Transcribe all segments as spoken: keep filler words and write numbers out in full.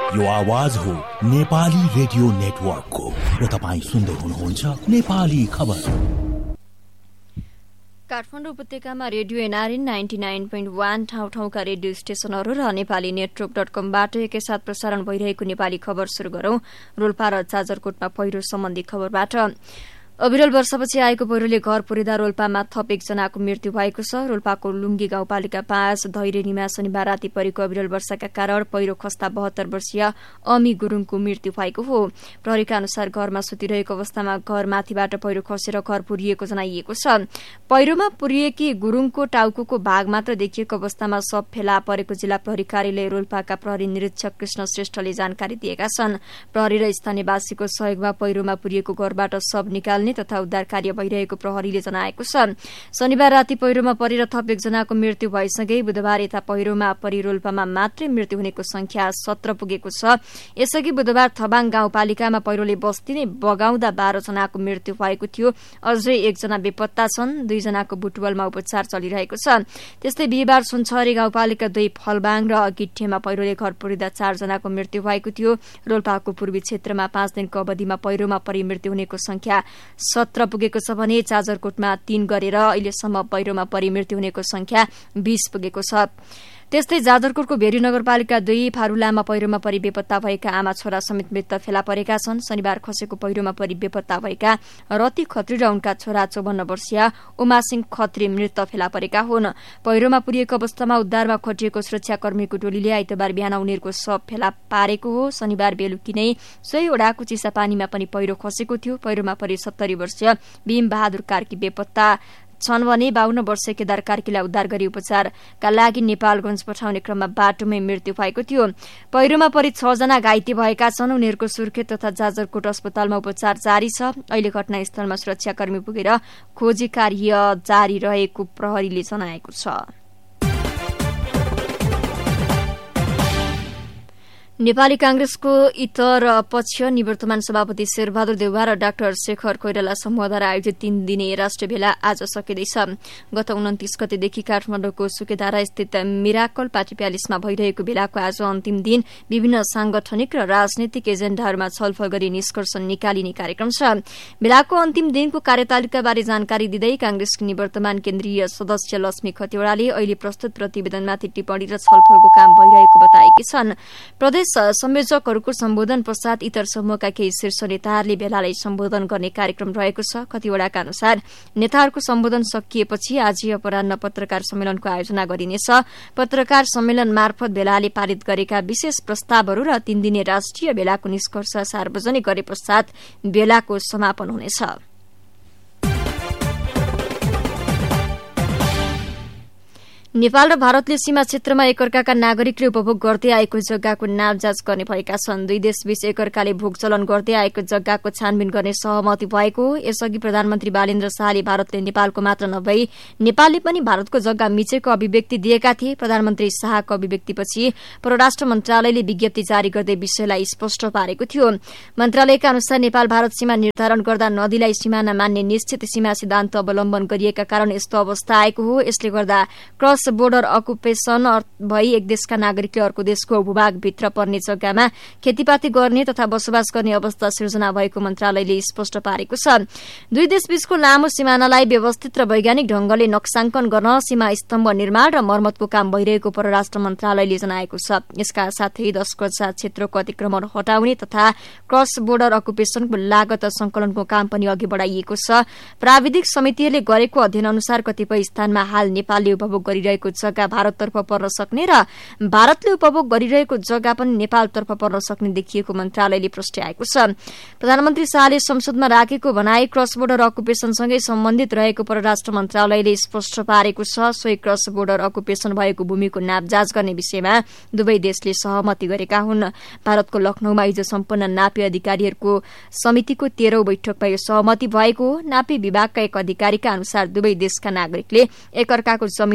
यो आवाज हो नेपाली रेडियो नेटवर्कको र तपाईँ सुन्दै हुनुहुन्छ नेपाली खबर। काठमाडौँ उपत्यकामा radio NRN ninety nine point one ठाउँ ठाउँका रेडियो स्टेशनहरू र नेपाली नेटवर्क डट कमबाट एकैसाथ प्रसारण भइरहेको नेपाली खबर शुरू गरौं। रोल्पा र जाजरकोटमा पहिरो सम्बन्धी खबरबाट। अविरल वर्षपछि आएको पहिरोले घर पुरिँदा रोल्पामा थप एकजनाको मृत्यु भएको छ। रोल्पाको लुङ्गी गाउँपालिका पाँच धैरेनीमा शनिबार राति परेको अविरल वर्षाका कारण पहिरो खस्दा बहत्तर वर्षीय अमी गुरूङको मृत्यु भएको हो। प्रहरीका अनुसार घरमा सुतिरहेको अवस्थामा घर माथिबाट पहिरो खसेर घर पुरिएको जनाइएको छ। पहिरोमा पुरिएकी गुरूङको टाउको भाग मात्र देखिएको अवस्थामा शव फेला परेको जिल्ला प्रहरी कार्यालय रोल्पाका प्रहरी निरीक्षक कृष्ण श्रेष्ठले जानकारी दिएका छन्। प्रहरी र स्थानीयवासीको सहयोगमा पहिरोमा पुरिएको घरबाट शव निकाल्ने तथा उद्धार कार्य भइरहेको प्रहरीले जनाएको छ। शनिबार राति पहिरोमा परेर थप एकजनाको मृत्यु भएसँगै बुधबार यता पहिरोमा परि रोल्पामा मात्रै मृत्यु हुनेको संख्या सत्र पुगेको छ। यसअघि बुधबार थबाङ गाउँपालिकामा पहिरोले बस्ती नै बगाउँदा बाह्र जनाको मृत्यु भएको थियो। अझै एकजना बेपत्ता छन्। दुईजनाको बुटवलमा उपचार चलिरहेको छ। त्यस्तै बिहिबार सुनछरी गाउँपालिका दुई फलबाङ र गिट्ठेमा पहिरोले घर पुरिँदा चारजनाको मृत्यु भएको थियो। रोल्पाको पूर्वी क्षेत्रमा पाँच दिनको अवधिमा पहिरोमा परि मृत्यु हुनेको संख्या सत्र पुगेको छ भने जाजरकोटमा तीन गरेर अहिलेसम्म पहिरोमा परि मृत्यु हुनेको संख्या बीस पुगेको छ। त्यस्तै जाजरकोटको भेरी नगरपालिका दुई फारूलामा पहिरोमा परि बेपत्ता भएका आमा छोरा समेत मृत फेला परेका छन्। शनिबार खसेको पहिरोमा परि बेपत्ता भएका रति खत्री र उनका छोरा चौवन्न वर्षीय उमासिंह खत्री मृत फेला परेका हुन्। पहिरोमा पुरिएको अवस्थामा उद्धारमा खटिएको सुरक्षाकर्मीको टोलीले आइतबार बिहान उनीहरूको शव फेला पारेको हो। शनिबार बेलुकी नै सोही ओडाको चिसापानीमा पनि पहिरो खसेको थियो। पहिरोमा परि सत्तरी वर्षीय भीम बहादुर कार्की बेपत्ता छन् भने बाहन्न वर्षीय केदार कार्कीलाई उद्धार गरी उपचारका लागि नेपालगंज पठाउने क्रममा बाटोमै मृत्यु भएको थियो। पहिरोमा परि छजना घाइते भएका छन्। उनीहरूको सुर्खेत तथा जाजरकोट अस्पतालमा उपचार जारी छ। अहिले घटनास्थलमा सुरक्षाकर्मी पुगेर खोजी कार्य जारी रहेको प्रहरीले जनाएको छ। नेपाली कांग्रेसको इतर पक्ष निवर्तमान सभापति शेरबहादुर देउवा र डाक्टर शेखर कोइराला समूहद्वारा आयोजित तीन दिने राष्ट्रिय भेला आज सकिँदैछ। गत उन्तिस गतेदेखि काठमाडौँको सुकेधारा स्थित मिराकल पार्टी प्यालेसमा भइरहेको भेलाको आज अन्तिम दिन विभिन्न सांगठनिक र राजनैतिक एजेण्डाहरूमा छलफल गरी निष्कर्ष निकालिने कार्यक्रम छ। भेलाको अन्तिम दिनको कार्यतालिकाबारे जानकारी दिँदै कांग्रेसकी निवर्तमान केन्द्रीय सदस्य लक्ष्मी खतिवड़ाले अहिले प्रस्तुत प्रतिवेदनमाथि टिप्पणी र छलफलको काम भइरहेको बताएकी छन्। प्रदेश संयोजकहरूको सम्बोधन पश्चात इतर समूहका केही शीर्ष नेताहरूले भेलालाई सम्बोधन गर्ने कार्यक्रम रहेको छ। खतिवड़ाका अनुसार नेताहरूको सम्बोधन सकिएपछि आज अपराह्न पत्रकार सम्मेलनको आयोजना गरिनेछ। पत्रकार सम्मेलन मार्फत भेलाले पारित गरेका विशेष प्रस्तावहरू र तीन दिने राष्ट्रिय भेलाको निष्कर्ष सार्वजनिक गरे पश्चात भेलाको समापन हुनेछ। नेपाल र भारतले सीमा क्षेत्रमा एकअर्काका नागरिकले उपभोग गर्दै आएको जग्गाको नाप जाँच गर्ने भएका छन्। दुई देशबीच एकअर्काले भोगचलन गर्दै आएको जग्गाको छानबिन गर्ने सहमति भएको हो। यसअघि प्रधानमन्त्री बालेन्द्र शाहले भारतले नेपालको मात्र नभई नेपालले पनि भारतको जग्गा मिचेको अभिव्यक्ति दिएका थिए। प्रधानमन्त्री शाहको अभिव्यक्तिपछि परराष्ट्र मन्त्रालयले विज्ञप्ति जारी गर्दै विषयलाई स्पष्ट पारेको थियो। मन्त्रालयका अनुसार नेपाल भारत सीमा निर्धारण गर्दा नदीलाई सीमाना मान्ने निश्चित सीमा सिद्धान्त अवलम्बन गरिएका कारण यस्तो अवस्था आएको हो। यसले गर्दा क्रस बोर्डर अकुपेशन भई एक देशका नागरिकले अर्को देशको भूभागभित्र पर्ने जग्गामा खेतीपाती गर्ने तथा बसोबास गर्ने अवस्था सिर्जना भएको मन्त्रालयले स्पष्ट पारेको छ। दुई देशबीचको लामो सिमानालाई व्यवस्थित र वैज्ञानिक ढंगले नक्साङ्कन गर्न सीमा स्तम्भ निर्माण र मर्मतको काम भइरहेको परराष्ट्र मन्त्रालयले जनाएको छ। यसका साथै दश गजा क्षेत्रको अतिक्रमण हटाउने तथा क्रस बोर्डर अकुपेशनको लागत संकलनको काम पनि अघि बढ़ाइएको छ। प्राविधिक समितिहरूले गरेको अध्ययन अनुसार कतिपय स्थानमा हाल नेपालले उपभोग गरिरहेको जग्गा भारततर्फ पर्न सक्ने र भारतले उपभोग गरिरहेको जग्गा पनि नेपालतर्फ पर्न सक्ने देखिएको मन्त्रालयले प्रस्ट्याएको छ। प्रधानमन्त्री शाहले संसदमा राखेको भनाई क्रस बोर्डर अकुपेशनसँगै सम्बन्धित रहेको परराष्ट्र मन्त्रालयले स्पष्ट पारेको छ। सोही क्रस बोर्डर अकुपेशन भएको भूमिको नाप जाँच गर्ने विषयमा दुवै देशले सहमति गरेका हुन्। भारतको लखनऊमा हिजो सम्पन्न नापी अधिकारीहरूको समितिको तेह्रौं बैठकमा यो सहमति भएको हो। नापी विभागका एक अधिकारीका अनुसार दुवै देशका नागरिकले एकअर्काको जमीन अतिक्रमण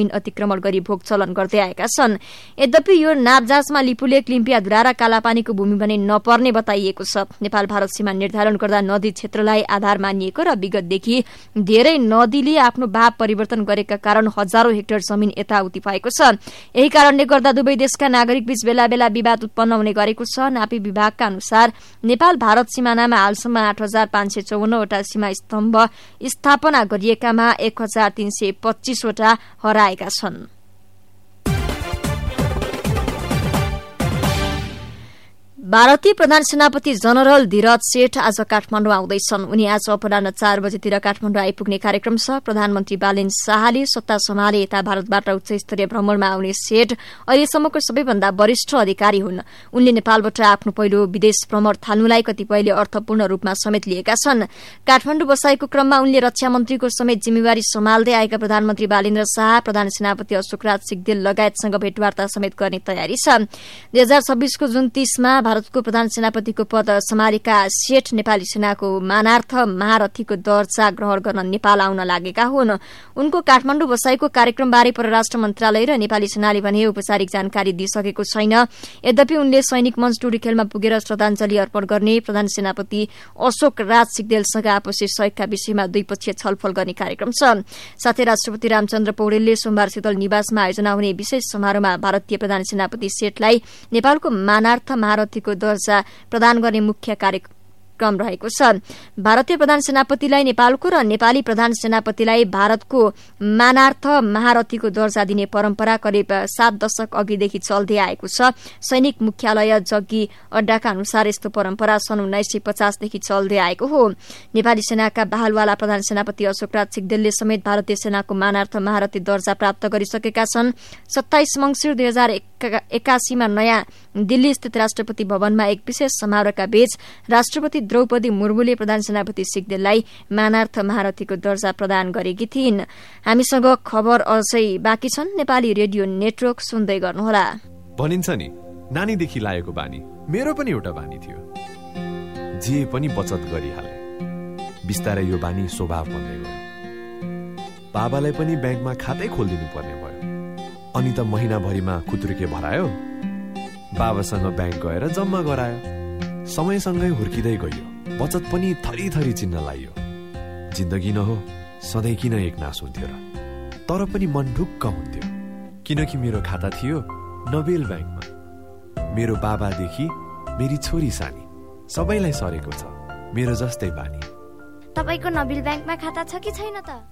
अतिक्रमण गरी भोग चलन गर्दै आएका छन्। यद्यपि यो नाप जाँचमा लिपुलेक, लिम्पियाधुरा र कालापानीको भूमि भने नपर्ने बताइएको छ। नेपाल भारत सीमा निर्धारण गर्दा नदी क्षेत्रलाई आधार मानिएको र विगतदेखि धेरै नदीले आफ्नो भाव परिवर्तन गरेका कारण हजारौं हेक्टर जमिन यताउति भएको छ। यही कारणले गर्दा दुवै देशका नागरिक बीच बेला बेला विवाद उत्पन्न हुने गरेको छ। नापी विभागका अनुसार नेपाल भारत सीमानामा हालसम्म आठ हजार पाँच सय चौवन्नवटा सीमा स्तम्भ स्थापना गरिएकामा एक हजार तीन सय पच्चीसवटा हराएका छन्। भारतीय प्रधान सेनापति जनरल धीरज सेठ आज काठमाडौँ आउँदैछन्। उनी आज अपराह्न चार बजेतिर काठमाडौँ आइपुग्ने कार्यक्रम छ। प्रधानमन्त्री बालेन शाहले सत्ता सम्हाले यता भारतबाट उच्च स्तरीय भ्रमणमा आउने सेठ अहिलेसम्मको सबैभन्दा वरिष्ठ अधिकारी हुन्। उनले नेपालबाट आफ्नो पहिलो विदेश भ्रमण थाल्नुलाई कतिपयले अर्थपूर्ण रूपमा समेत लिएका छन्। काठमाडौँ बसाइको क्रममा उनले रक्षा मन्त्रीको समेत जिम्मेवारी सम्हाल्दै आएका प्रधानमन्त्री बालेन्द्र शाह, प्रधान सेनापति अशोकराज सिग्देल लगायतसँग भेटवार्ता समेत गर्ने तयारी छ। दुई हजार छब्बीसको जुन तीसमा भारतको प्रधान सेनापतिको पद सम्हालेका सेठ नेपाली सेनाको मानार्थ महारथीको दर्जा ग्रहण गर्न नेपाल आउन लागेका हुन्। उनको काठमाडौँ बसाइको कार्यक्रमबारे परराष्ट्र मन्त्रालय र नेपाली सेनाले भने औपचारिक जानकारी दिइसकेको छैन। यद्यपि उनले सैनिक मञ्च टुडीखेलमा पुगेर श्रद्धाञ्जली अर्पण गर्ने, प्रधान सेनापति अशोक राज सिग्देलसँग आपसी सहयोगका विषयमा द्विपक्षीय छलफल गर्ने कार्यक्रम छ। साथै राष्ट्रपति रामचन्द्र पौडेलले सोमबार शीतल निवासमा आयोजना हुने विशेष समारोहमा भारतीय प्रधान सेनापति सेठलाई नेपालको मानार्थ महारथी को दर्जा प्रदान गर्ने मुख्य कार्यक्रम रहेको छ। भारतीय प्रधान सेनापतिलाई नेपालको र नेपाली प्रधान सेनापतिलाई भारतको मानार्थ महारथीको दर्जा दिने परम्परा करिब सात दशक अघिदेखि चल्दै आएको छ। सैनिक मुख्यालय जग्गी अड्डाका अनुसार यस्तो परम्परा सन् उन्नाइस सय पचासदेखि चल्दै आएको हो। नेपाली सेनाका बहालवाला प्रधान सेनापति अशोकराज सिग्देलले समेत भारतीय सेनाको मानार्थ महारथी दर्जा प्राप्त गरिसकेका छन्। सत्ताइस मंसिर दुई हजार एकासीमा नयाँ दिल्ली स्थित राष्ट्रपति भवनमा एक विशेष समारोहका बीच राष्ट्रपति द्रौपदी मुर्मुले प्रधान सेनापति सिग्देललाई मानार्थ महारथीको दर्जा प्रदान गरेकी थिइन्। हामीसँग खबर अझै बाँकी छन्। नेपाली रेडियो नेटवर्क सुन्दै गर्नुहोला। भनिन्छ नि, नानीदेखि लागेको बानी मेरो पनि एउटा बानी थियो। जे पनि बचत गरिहाले। बिस्तारै यो बानी स्वभाव बन्दै गयो। बाबालाई पनि ब्याङ्कमा खातै खोलिदिनु पर्ने भयो। अनि त महिनाभरिमा खुत्रुके भरायो। बाबासँग ब्याङ्क गएर जम्मा गरायो। समयसँगै हुर्किँदै गयो। बचत पनि थरी थरी चिन्न लागियो। जिन्दगी न हो सधैँ किन एक नास हुन्थ्यो र? तर पनि मन ढुक्क हुन्थ्यो, किनकि मेरो खाता थियो नोबेल ब्याङ्कमा। मेरो बाबादेखि मेरी छोरी सानी सबैलाई सरेको छ मेरो जस्तै बानी। तपाईको नोबेल ब्याङ्कमा खाता छ कि छैन त?